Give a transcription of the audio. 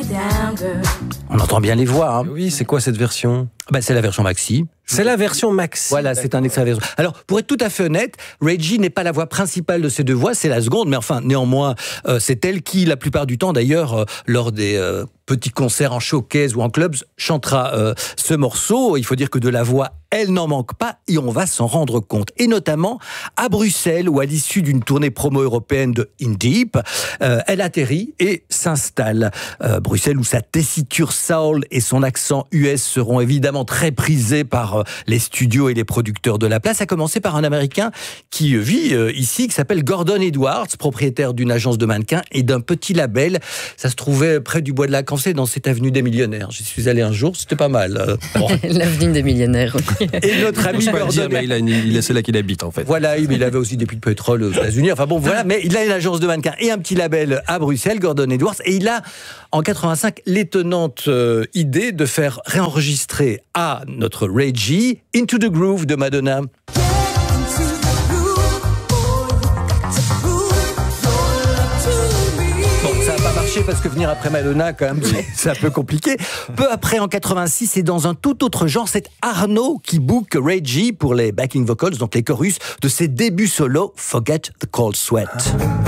On entend bien les voix. Hein. Oui, c'est quoi cette version ? C'est la version maxi. C'est la version maxi. Voilà, c'est un extrait version. Alors, pour être tout à fait honnête, Reggie n'est pas la voix principale de ces deux voix, c'est la seconde, mais enfin, néanmoins, c'est elle qui, la plupart du temps d'ailleurs, lors des petits concerts en showcase ou en clubs, chantera ce morceau. Il faut dire que de la voix, elle n'en manque pas et on va s'en rendre compte. Et notamment à Bruxelles, où à l'issue d'une tournée promo européenne de In Deep, elle atterrit et s'installe. Bruxelles, où sa tessiture soul et son accent US seront évidemment très prisés par les studios et les producteurs de la place, à commencer par un Américain qui vit ici, qui s'appelle Gordon Edwards, propriétaire d'une agence de mannequins et d'un petit label. Ça se trouvait près du Bois de la Cancée, dans cette avenue des millionnaires. J'y suis allé un jour, c'était pas mal. Bon. L'avenue des millionnaires, oui. Et notre ami Gordon... c'est là qu'il habite, en fait. Voilà, mais il avait aussi des puits de pétrole aux États-Unis. Enfin bon, voilà, mais il a une agence de mannequins et un petit label à Bruxelles, Gordon Edwards, et il a, en 85, l'étonnante idée de faire réenregistrer à notre Reggie Into the Groove de Madonna. Parce que venir après Madonna, quand même, c'est un peu compliqué. Peu après, en 86, et dans un tout autre genre, c'est Arnaud qui book Reggie pour les backing vocals, donc les chorus de ses débuts solo, Forget the Cold Sweat.